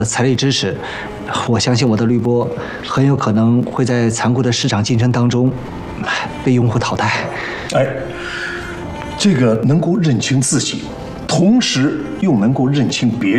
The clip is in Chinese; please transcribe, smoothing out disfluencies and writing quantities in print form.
财力支持，我相信我的滤波很有可能会在残酷的市场竞争当中被用户淘汰。 哎，这个能够认清自己，同时又能够认清别人。